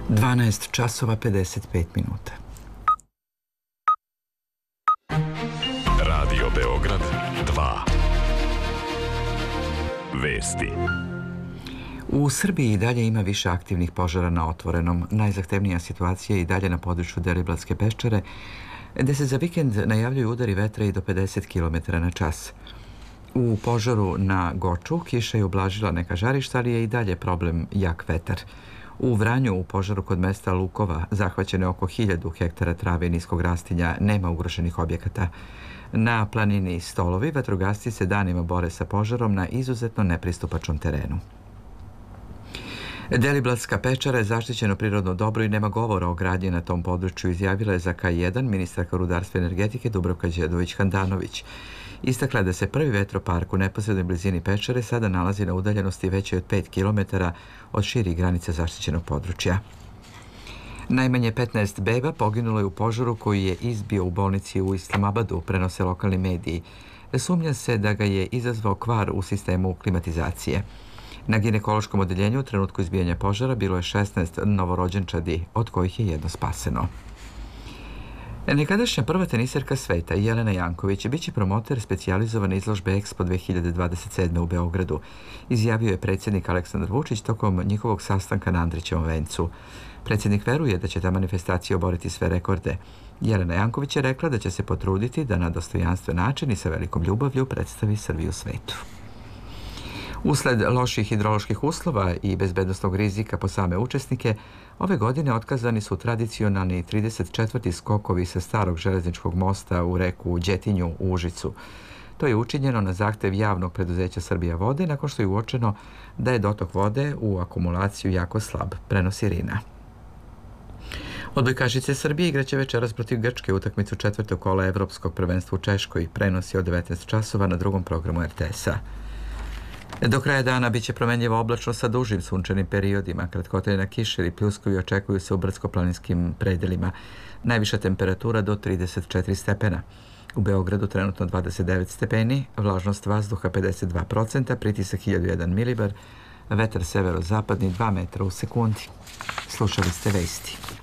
12 časova 55 minuta. Radio Beograd 2. Vesti. U Srbiji i dalje ima više aktivnih požara na otvorenom. Najzahtevnija situacija je i dalje na području Deliblatske peščare, gde se za vikend najavljuju udari vetra i do 50 km na čas. U požaru na Goču kiša je ublažila neka žarišta, ali je i dalje problem jak vetar. U Vranju, u požaru kod mesta Lukova, zahvaćeno je oko 1000 hektara trave i niskog rastinja, nema ugroženih objekata. Na planini Stolovi vatrogasci se danima bore sa požarom na izuzetno nepristupačnom terenu. Deliblatska pečara je zaštićeno prirodno dobro i nema govora o gradnji na tom području, izjavila je za K1 ministarka rudarstva i energetike Dubravka Đedović-Handanović. Istakla da se prvi vetropark u neposrednoj blizini pečare sada nalazi na udaljenosti veće od 5 km od širih granica zaštićenog područja. Najmanje 15 beba poginulo je u požaru koji je izbio u bolnici u Islamabadu, prenose lokalni mediji. Sumnja se da ga je izazvao kvar u sistemu klimatizacije. Na ginekološkom odeljenju u trenutku izbijanja požara bilo je 16 novorođenčadi, od kojih je jedno spaseno. Nekadašnja prva teniserka sveta Jelena Janković biće promoter specijalizovane izložbe Expo 2027. u Beogradu, izjavio je predsjednik Aleksandar Vučić tokom njihovog sastanka na Andrićevom vencu. Predsjednik veruje da će ta manifestacija oboriti sve rekorde. Jelena Janković je rekla da će se potruditi da na dostojanstven način i sa velikom ljubavlju predstavi Srbiju svetu. Usled loših hidroloških uslova i bezbednosnog rizika po same učesnike, ove godine otkazani su tradicionalni 34. skokovi sa starog železničkog mosta u reku Đetinju u Užicu. To je učinjeno na zahtev javnog preduzeća Srbija vode nakon što je uočeno da je dotok vode u akumulaciju jako slab, prenosi RINA. Odbojkašice Srbije igraće večeras protiv Grčke utakmicu četvrtog kola Evropskog prvenstva u Češkoj, prenosi od 19 časova na drugom programu RTS-a. Do kraja dana biće promenljivo oblačno sa dužim sunčanim periodima. Kratkotrajna kiša ili pljuskovi očekuju se u brdsko-planinskim predelima. Najviša temperatura do 34 stepena. U Beogradu trenutno 29 stepeni, vlažnost vazduha 52%, pritisak 1001 milibar, vetar severozapadni 2 metra u sekundi. Slušali ste vesti.